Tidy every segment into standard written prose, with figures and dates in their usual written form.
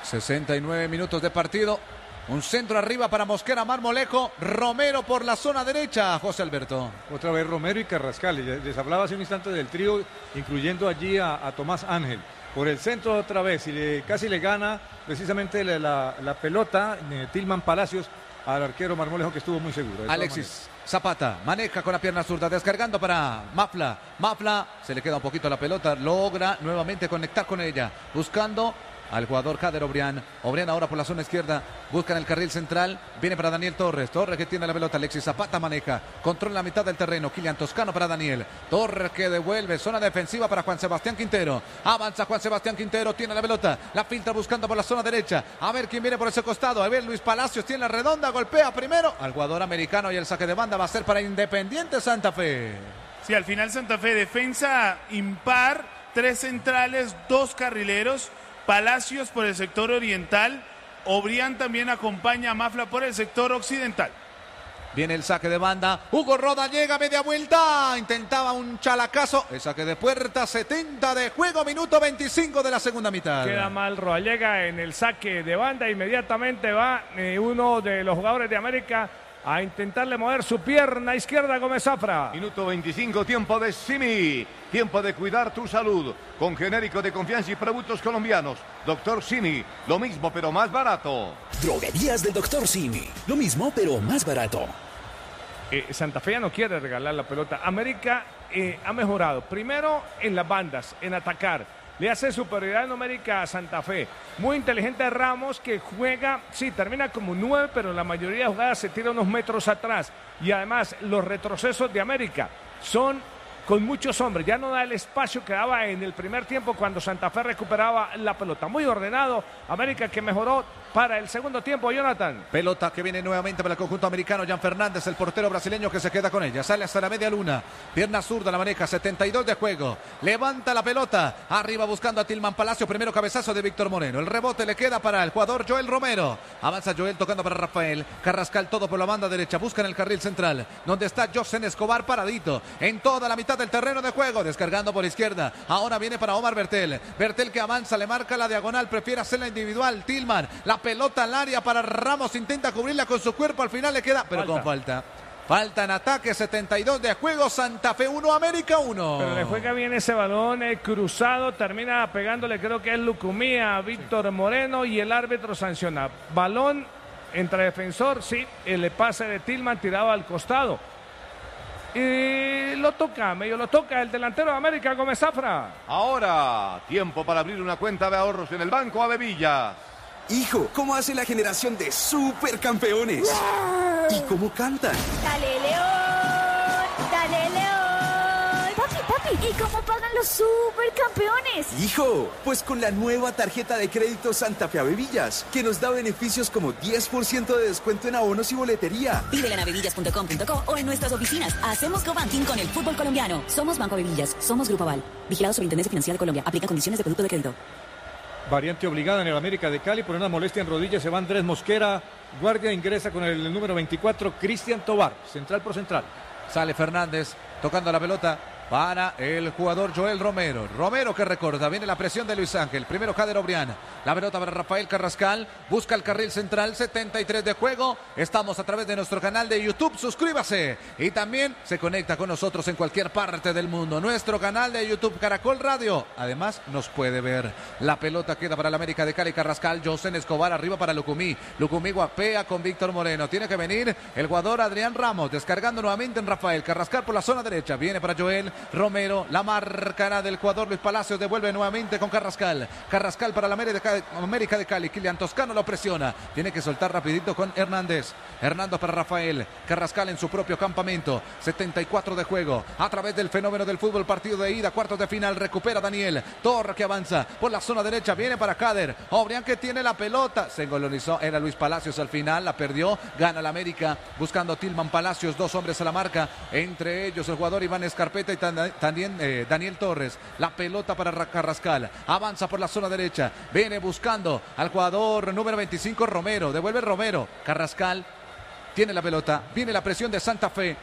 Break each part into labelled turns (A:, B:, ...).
A: 69 minutos de partido. Un centro arriba para Mosquera, Marmolejo, Romero por la zona derecha, José Alberto.
B: Otra vez Romero y Carrascal. Les hablaba hace un instante del trío, incluyendo allí a Tomás Ángel. Por el centro otra vez, y casi le gana precisamente la pelota Tilman Palacios al arquero Marmolejo, que estuvo muy seguro.
A: Alexis Zapata maneja con la pierna zurda, descargando para Mafla. Mafla se le queda un poquito la pelota, logra nuevamente conectar con ella, buscando al jugador Kader Obrián. Obrián ahora por la zona izquierda, buscan el carril central, viene para Daniel Torres. Torres que tiene la pelota, Alexis Zapata maneja, controla la mitad del terreno, Kylian Toscano para Daniel. Torres que devuelve, zona defensiva para Juan Sebastián Quintero. Avanza Juan Sebastián Quintero, tiene la pelota, la filtra buscando por la zona derecha. A ver quién viene por ese costado, a ver Luis Palacios tiene la redonda, golpea primero al jugador americano y el saque de banda va a ser para Independiente Santa Fe.
C: Sí, al final Santa Fe, defensa impar, 3 centrales, 2 carrileros. Palacios por el sector oriental, Obrián también acompaña a Mafla por el sector occidental.
A: Viene el saque de banda, Hugo Roda llega, media vuelta, intentaba un chalacazo, el saque de puerta, 70 de juego, minuto 25 de la segunda mitad.
D: Queda mal Roda, llega en el saque de banda, inmediatamente va uno de los jugadores de América a intentarle mover su pierna izquierda, Gómez Zafra.
E: Minuto 25, tiempo de Simi. Tiempo de cuidar tu salud. Con genérico de confianza y productos colombianos. Doctor Simi, lo mismo pero más barato.
F: Droguerías del Doctor Simi. Lo mismo pero más barato.
D: Santa Fe ya no quiere regalar la pelota. América ha mejorado. Primero en las bandas, en atacar. Le hace superioridad numérica a Santa Fe. Muy inteligente Ramos, que juega, sí, termina como 9, pero en la mayoría de jugadas se tira unos metros atrás. Y además, los retrocesos de América son con muchos hombres. Ya no da el espacio que daba en el primer tiempo cuando Santa Fe recuperaba la pelota. Muy ordenado. América que mejoró para el segundo tiempo, Jonathan.
A: Pelota que viene nuevamente para el conjunto americano. Jan Fernández, el portero brasileño que se queda con ella. Sale hasta la media luna. Pierna zurda, la maneja. 72 de juego. Levanta la pelota. Arriba buscando a Tilman Palacio. Primero cabezazo de Víctor Moreno. El rebote le queda para el jugador Joel Romero. Avanza Joel tocando para Rafael. Carrascal todo por la banda derecha. Busca en el carril central. Donde está Josen Escobar paradito. En toda la mitad del terreno de juego. Descargando por izquierda. Ahora viene para Omar Bertel. Bertel que avanza. Le marca la diagonal. Prefiere hacerla individual. Tilman. La pelota al área para Ramos, intenta cubrirla con su cuerpo, al final le queda, pero con falta. Falta en ataque, 72 de juego, Santa Fe 1, América 1.
D: Pero le juega bien ese balón cruzado, termina pegándole, creo que es Lucumí a Víctor Moreno y el árbitro sanciona. Balón entre defensor, sí, el pase de Tilman tirado al costado. Y lo toca, medio lo toca el delantero de América, Gómez Zafra.
E: Ahora, tiempo para abrir una cuenta de ahorros en el Banco Avevillas.
F: Hijo, ¿cómo hace la generación de supercampeones? ¡Yeah! ¿Y cómo cantan?
G: ¡Dale, León! ¡Dale, León! Papi, ¿y cómo pagan los supercampeones?
F: Hijo, pues con la nueva tarjeta de crédito Santa Fe Avevillas, que nos da beneficios como 10% de descuento en abonos y boletería.
H: Pídela en avevillas.com.co o en nuestras oficinas. Hacemos cobanking con el fútbol colombiano. Somos Banco Avevillas, somos Grupo Aval. Vigilado Superintendencia Financiera de Colombia. Aplica condiciones de producto de crédito.
B: Variante obligada en el América de Cali por una molestia en rodilla. Se va Andrés Mosquera. Guardia ingresa con el número 24, Cristian Tobar. Central por central.
A: Sale Fernández tocando la pelota para el jugador Joel Romero. Romero que recorta, viene la presión de Luis Ángel. Primero Kader Obrián. La pelota para Rafael Carrascal. Busca el carril central, 73 de juego. Estamos a través de nuestro canal de YouTube. Suscríbase. Y también se conecta con nosotros en cualquier parte del mundo. Nuestro canal de YouTube Caracol Radio. Además nos puede ver. La pelota queda para el América de Cali. Carrascal, Josen Escobar arriba para Lucumí. Lucumí guapea con Víctor Moreno. Tiene que venir el jugador Adrián Ramos. Descargando nuevamente en Rafael. Carrascal por la zona derecha. Viene para Joel Romero, la marcará del jugador Luis Palacios, devuelve nuevamente con Carrascal. Carrascal para la América de Cali. Kylian Toscano lo presiona. Tiene que soltar rapidito con Hernández. Hernández para Rafael. Carrascal en su propio campamento. 74 de juego. A través del fenómeno del fútbol, partido de ida, cuartos de final. Recupera Daniel. Torre que avanza por la zona derecha. Viene para Kader. Obrián que tiene la pelota. Se engolonizó. Era Luis Palacios al final. La perdió. Gana la América. Buscando Tilman Palacios. 2 hombres a la marca. Entre ellos el jugador Iván Escarpeta y también Daniel Torres. La pelota para Carrascal. Avanza por la zona derecha. Viene buscando al jugador número 25 Romero. Devuelve Romero. Carrascal tiene la pelota. Viene la presión de Santa Fe.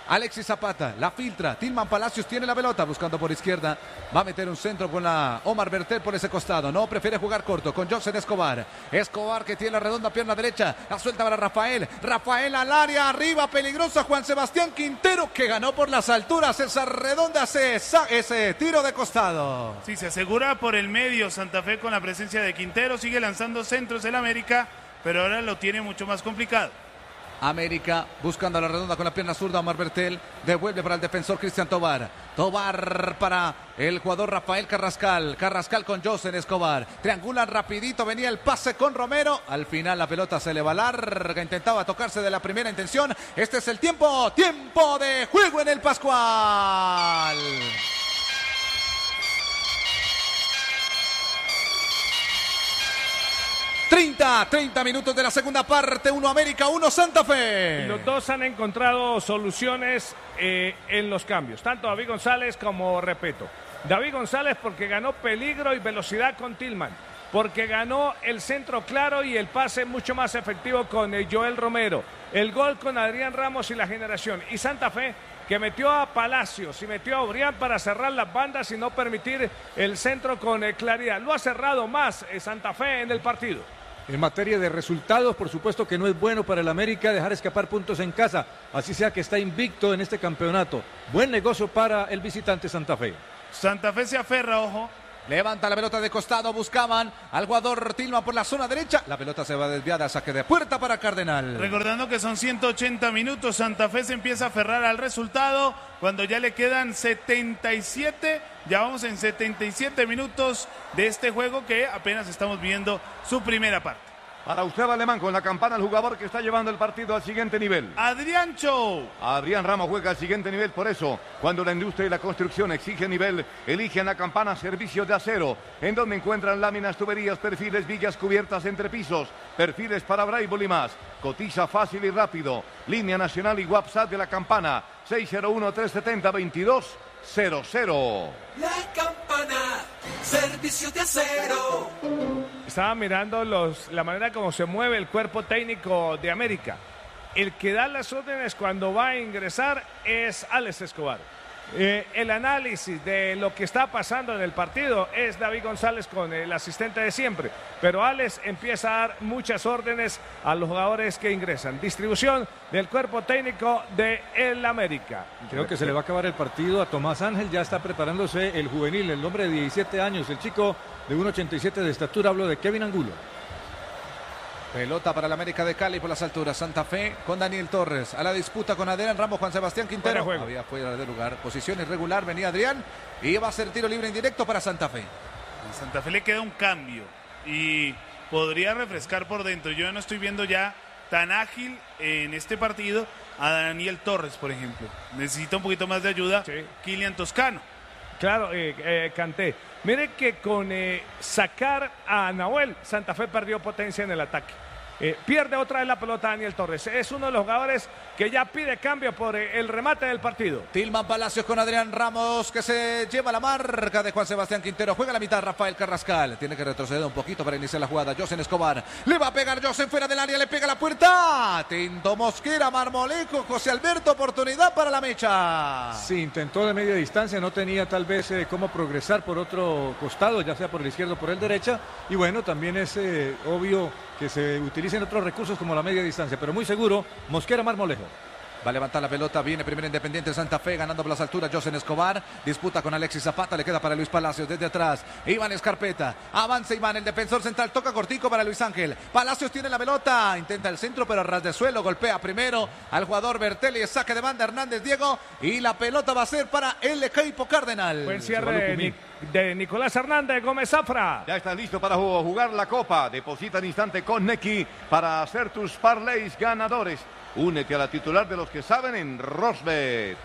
A: Alexis Zapata, la filtra, Tilman Palacios tiene la pelota, buscando por izquierda, va a meter un centro con la Omar Bertel por ese costado, no, prefiere jugar corto con José Escobar, Escobar que tiene la redonda pierna derecha, la suelta para Rafael al área, arriba, peligrosa Juan Sebastián Quintero, que ganó por las alturas, esa redonda, ese tiro de costado.
C: Sí, se asegura por el medio Santa Fe con la presencia de Quintero, sigue lanzando centros el América, pero ahora lo tiene mucho más complicado.
A: América buscando la redonda con la pierna zurda, Omar Bertel devuelve para el defensor Cristian Tobar para el jugador Rafael Carrascal con José Escobar, triangulan rapidito, venía el pase con Romero, al final la pelota se le va larga, intentaba tocarse de la primera intención, este es el tiempo de juego en el Pascual. 30 minutos de la segunda parte, 1 América, 1 Santa Fe.
D: Los dos han encontrado soluciones en los cambios, tanto David González como Repeto. David González porque ganó peligro y velocidad con Tilman, porque ganó el centro claro y el pase mucho más efectivo con Joel Romero, el gol con Adrián Ramos y la generación. Y Santa Fe que metió a Palacios y metió a Obrián para cerrar las bandas y no permitir el centro con claridad. Lo ha cerrado más Santa Fe en el partido.
B: En materia de resultados, por supuesto que no es bueno para el América dejar escapar puntos en casa, así sea que está invicto en este campeonato. Buen negocio para el visitante Santa Fe.
C: Santa Fe se aferra, ojo.
A: Levanta la pelota de costado, buscaban al jugador Tilman por la zona derecha. La pelota se va desviada, saque de puerta para Cardenal.
C: Recordando que son 180 minutos, Santa Fe se empieza a aferrar al resultado cuando ya le quedan 77, ya vamos en 77 minutos de este juego que apenas estamos viendo su primera parte.
E: Para usted, Alemán, con la campana el jugador que está llevando el partido al siguiente nivel.
C: Adrián Chou.
E: Adrián Ramos juega al siguiente nivel, por eso, cuando la industria y la construcción exige nivel, eligen la campana Servicios de Acero, en donde encuentran láminas, tuberías, perfiles, vigas cubiertas, entrepisos, perfiles para Braille y más. Cotiza fácil y rápido. Línea nacional y WhatsApp de la campana, 601-370-2200.
I: La campana, Servicios de Acero.
D: Estaba mirando la manera como se mueve el cuerpo técnico de América. El que da las órdenes cuando va a ingresar es Alex Escobar. El análisis de lo que está pasando en el partido es David González con el asistente de siempre, pero Alex empieza a dar muchas órdenes a los jugadores que ingresan. Distribución del cuerpo técnico de el América.
B: Creo que se le va a acabar el partido a Tomás Ángel, ya está preparándose el juvenil, el hombre de 17 años, el chico de 1.87 de estatura, hablo de Kevin Angulo.
A: Pelota para el América de Cali por las alturas. Santa Fe con Daniel Torres. A la disputa con Adrián Ramos, Juan Sebastián Quintero. Había fuera de lugar. Posición irregular. Venía Adrián. Y va a ser tiro libre indirecto para Santa Fe.
C: A Santa Fe le queda un cambio. Y podría refrescar por dentro. Yo no estoy viendo ya tan ágil en este partido a Daniel Torres, por ejemplo. Necesita un poquito más de ayuda. Sí. Kylian Toscano.
D: Claro, Kanté. Mire que con sacar a Nahuel, Santa Fe perdió potencia en el ataque. Pierde otra vez la pelota Daniel Torres. Es uno de los jugadores que ya pide cambio por el remate del partido.
A: Tilman Palacios con Adrián Ramos, que se lleva la marca de Juan Sebastián Quintero. Juega a la mitad Rafael Carrascal. Tiene que retroceder un poquito para iniciar la jugada. José Escobar. Le va a pegar José fuera del área. Le pega la puerta. Tinto Mosquera, Marmolejo, José Alberto. Oportunidad para la mecha.
B: Sí, intentó de media distancia. No tenía tal vez cómo progresar por otro costado, ya sea por el izquierdo o por el derecha. Y bueno, también es obvio que se utilicen otros recursos como la media distancia, pero muy seguro, Mosquera Marmolejo.
A: Va a levantar la pelota, viene primero Independiente Santa Fe, ganando por las alturas José Escobar, disputa con Alexis Zapata, le queda para Luis Palacios desde atrás, Iván Escarpeta, avanza Iván, el defensor central, toca cortico para Luis Ángel, Palacios tiene la pelota, intenta el centro, pero a ras de suelo, golpea primero al jugador Bertelli, saque de banda Hernández Diego, y la pelota va a ser para el equipo Cardenal.
D: Buen cierre de Nicolás Hernández, Gómez Zafra.
E: Ya está listo para jugar la Copa, deposita al instante con Neki para hacer tus parlays ganadores. Únete a la titular de los que saben en Rosbet.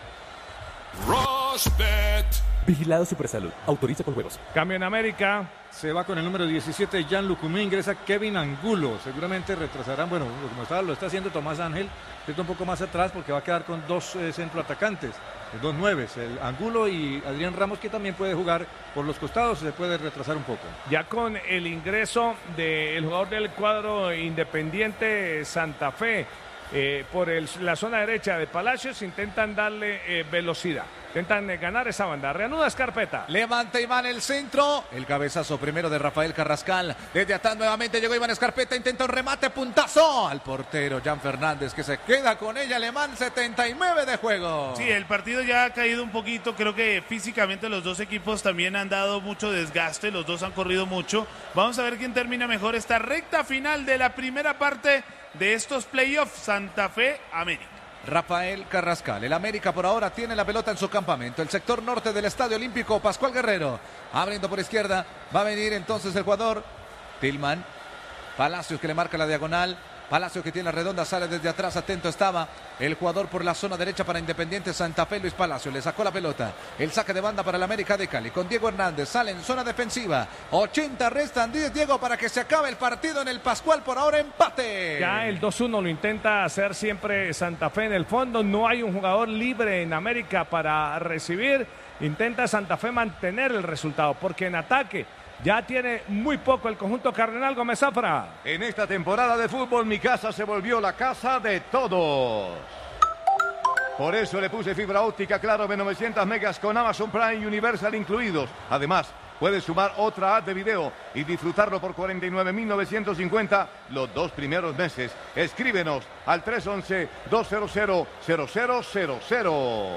J: Rosbet. Vigilado Supersalud. Autoriza con juegos.
D: Cambio en América.
B: Se va con el número 17, Jan Lucumí, ingresa Kevin Angulo. Seguramente retrasarán, bueno, como lo está haciendo Tomás Ángel, está un poco más atrás porque va a quedar con dos centroatacantes, dos nueves, el Angulo y Adrián Ramos, que también puede jugar por los costados, se puede retrasar un poco.
D: Ya con el ingreso del jugador del cuadro Independiente Santa Fe, por la zona derecha de Palacios, intentan darle velocidad. Intentan ganar esa banda. Reanuda Escarpeta.
A: Levanta Iván el centro. El cabezazo primero de Rafael Carrascal. Desde atrás nuevamente llegó Iván Escarpeta. Intenta un remate, puntazo al portero Jan Fernández, que se queda con ella. Alemán, 79 de juego.
C: Sí, el partido ya ha caído un poquito. Creo que físicamente los dos equipos también han dado mucho desgaste. Los dos han corrido mucho. Vamos a ver quién termina mejor esta recta final de la primera parte de estos playoffs. Santa Fe, América.
A: Rafael Carrascal. El América por ahora tiene la pelota en su campamento. El sector norte del Estadio Olímpico. Pascual Guerrero abriendo por izquierda. Va a venir entonces el jugador Tillman. Palacios que le marca la diagonal. Palacios que tiene la redonda, sale desde atrás, atento estaba el jugador por la zona derecha para Independiente Santa Fe, Luis Palacios, le sacó la pelota, el saque de banda para el América de Cali, con Diego Hernández, sale en zona defensiva, 80 restan 10, Diego, para que se acabe el partido en el Pascual, por ahora empate.
D: Ya el 2-1 lo intenta hacer siempre Santa Fe en el fondo, no hay un jugador libre en América para recibir, intenta Santa Fe mantener el resultado, porque en ataque ya tiene muy poco el conjunto Cardenal. Gómez Zafra.
E: En esta temporada de fútbol, mi casa se volvió la casa de todos. Por eso le puse fibra óptica Claro de 900 megas con Amazon Prime Universal incluidos. Además, puedes sumar otra app de video y disfrutarlo por 49.950 los 2 primeros meses. Escríbenos al 311-200-0000.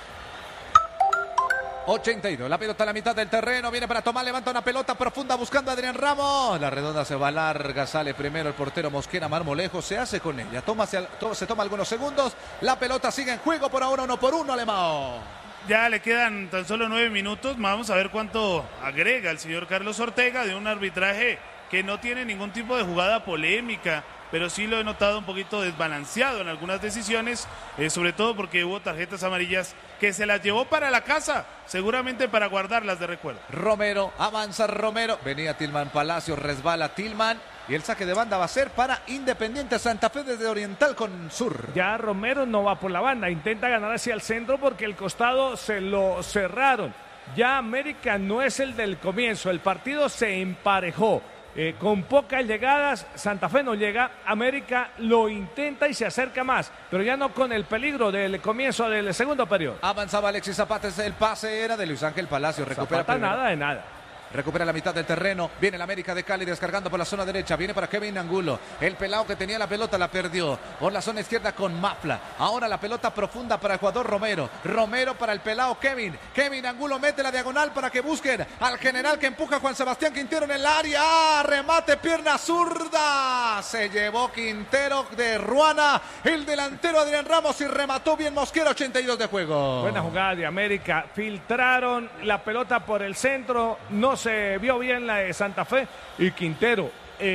A: 82, la pelota a la mitad del terreno, viene para tomar, levanta una pelota profunda buscando a Adrián Ramos, la redonda se va larga, sale primero el portero Mosquera, Marmolejo se hace con ella, se toma algunos segundos, la pelota sigue en juego por ahora 1-1, Alemão.
C: Ya le quedan tan solo 9 minutos, vamos a ver cuánto agrega el señor Carlos Ortega de un arbitraje que no tiene ningún tipo de jugada polémica, pero sí lo he notado un poquito desbalanceado en algunas decisiones, sobre todo porque hubo tarjetas amarillas que se las llevó para la casa, seguramente para guardarlas de recuerdo.
A: Romero, avanza Romero, venía Tillman Palacios, resbala Tillman y el saque de banda va a ser para Independiente Santa Fe desde Oriental con Sur.
D: Ya Romero no va por la banda, intenta ganar hacia el centro porque el costado se lo cerraron. Ya América no es el del comienzo, el partido se emparejó. Con pocas llegadas, Santa Fe no llega, América lo intenta y se acerca más, pero ya no con el peligro del comienzo del segundo periodo.
A: Avanzaba Alexis Zapata, el pase era de Luis Ángel Palacios, recupera
D: Zapata nada de nada.
A: Recupera la mitad del terreno, viene el América de Cali descargando por la zona derecha, viene para Kevin Angulo, el pelado que tenía la pelota la perdió, por la zona izquierda con Mafla, ahora la pelota profunda para el jugador Romero, Romero para el pelado Kevin Angulo mete la diagonal para que busquen al general que empuja a Juan Sebastián Quintero en el área, remate pierna zurda, se llevó Quintero de Ruana, el delantero Adrián Ramos y remató bien Mosquera, 82 de juego.
D: Buena jugada de América, filtraron la pelota por el centro, no se vio bien la de Santa Fe y Quintero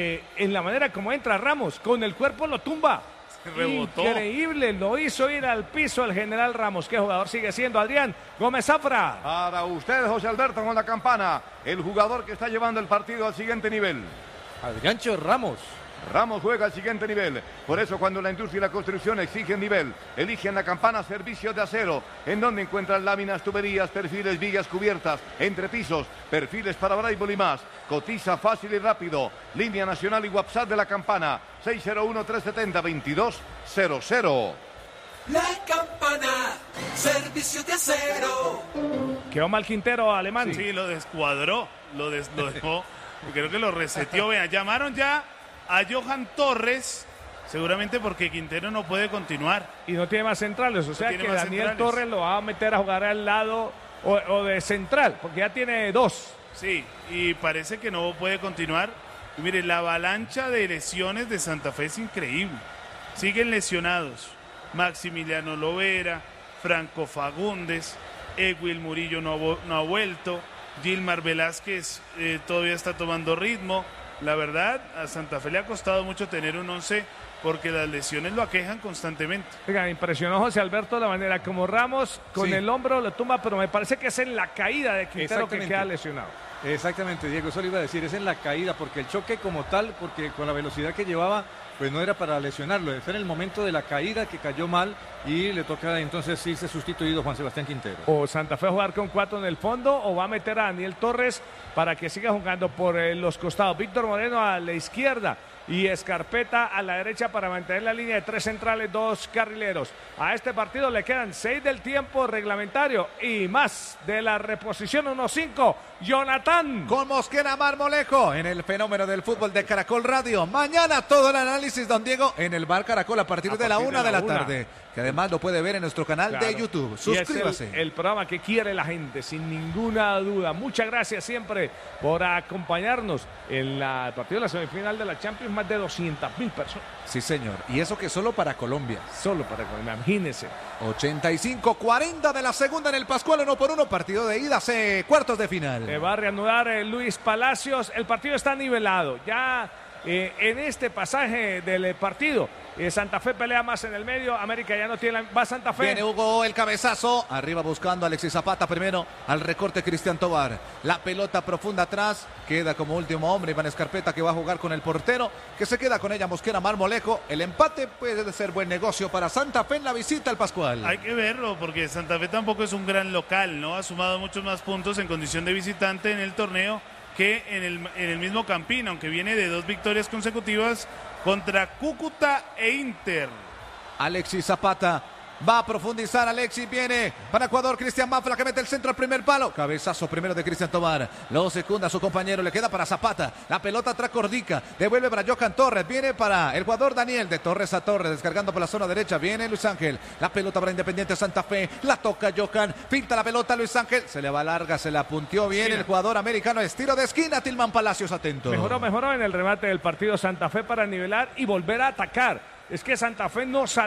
D: en la manera como entra Ramos con el cuerpo lo tumba,
C: rebotó.
D: Increíble, lo hizo ir al piso el general Ramos. ¿Qué jugador sigue siendo? Adrián Gómez Zafra.
E: Para usted, José Alberto, con la campana, el jugador que está llevando el partido al siguiente nivel.
B: Adriancho Ramos.
E: Ramos juega al siguiente nivel. Por eso cuando la industria y la construcción exigen nivel, eligen la campana Servicios de Acero, en donde encuentran láminas, tuberías, perfiles, vigas cubiertas, entrepisos, perfiles para braille y más. Cotiza fácil y rápido. Línea nacional y WhatsApp de la campana 601-370-2200.
I: La campana, Servicios de Acero.
D: Quedó mal Quintero, Alemán.
C: Sí, lo descuadró, lo dejó, creo que lo reseteó. Vean, llamaron ya a Johan Torres, seguramente porque Quintero no puede continuar.
D: Y no tiene más centrales, o sea que Daniel Torres lo va a meter a jugar al lado o de central, porque ya tiene 2.
C: Sí, y parece que no puede continuar. Y mire, la avalancha de lesiones de Santa Fe es increíble. Siguen lesionados Maximiliano Lovera, Franco Fagundes, Ewil Murillo no ha vuelto, Gilmar Velázquez todavía está tomando ritmo. La verdad, a Santa Fe le ha costado mucho tener un 11 porque las lesiones lo aquejan constantemente.
D: Oiga, impresionó José Alberto la manera como Ramos con el hombro lo tumba, pero me parece que es en la caída de Quintero que queda lesionado.
B: Exactamente, Diego, eso le iba a decir, es en la caída, porque el choque como tal, porque con la velocidad que llevaba, pues no era para lesionarlo, es en el momento de la caída que cayó mal y le toca entonces irse sustituido Juan Sebastián Quintero.
D: O Santa Fe jugar con 4 en el fondo o va a meter a Daniel Torres para que siga jugando por los costados. Víctor Moreno a la izquierda y Escarpeta a la derecha para mantener la línea de 3 centrales, 2 carrileros. A este partido le quedan 6 del tiempo reglamentario y más de la reposición 1-5. Jonathan.
A: Con Mosquera Marmolejo en el fenómeno del fútbol de Caracol Radio. Mañana todo el análisis, don Diego, en el Bar Caracol a partir de la 1 de la tarde. Que además lo puede ver en nuestro canal de YouTube. Suscríbase.
D: Y es el programa que quiere la gente, sin ninguna duda. Muchas gracias siempre por acompañarnos en el partido de la semifinal de la Champions. Más de 200.000 personas.
A: Sí, señor. Y eso que solo para Colombia.
D: Solo para Colombia, imagínense.
A: 85-40 de la segunda en el Pascual, 1-1, partido de ida, cuartos de final.
D: Se va a reanudar Luis Palacios. El partido está nivelado. Ya en este pasaje del partido, Santa Fe pelea más en el medio. América ya no tiene va Santa Fe.
A: Viene Hugo, el cabezazo. Arriba buscando a Alexis Zapata primero. Al recorte Cristian Tobar. La pelota profunda atrás. Queda como último hombre Iván Escarpeta, que va a jugar con el portero, que se queda con ella Mosquera Marmolejo. El empate puede ser buen negocio para Santa Fe en la visita al Pascual.
C: Hay que verlo, porque Santa Fe tampoco es un gran local, ¿no? Ha sumado muchos más puntos en condición de visitante en el torneo que en el mismo Campín, aunque viene de 2 victorias consecutivas contra Cúcuta e Inter.
A: Alexis Zapata va a profundizar. Alexis viene para Ecuador. Cristian Mafla, que mete el centro al primer palo. Cabezazo primero de Cristian Tobar. Lo secunda a su compañero. Le queda para Zapata. La pelota atrás Cordica. Devuelve para Johan Torres. Viene para el jugador Daniel. De Torres a Torres. Descargando por la zona derecha. Viene Luis Ángel. La pelota para Independiente Santa Fe. La toca Johan. Pinta la pelota Luis Ángel. Se le va larga. Se la punteó bien el jugador americano. Estilo de esquina. Tilman Palacios atento.
D: Mejoró en el remate del partido Santa Fe para nivelar y volver a atacar. Es que Santa Fe no sale.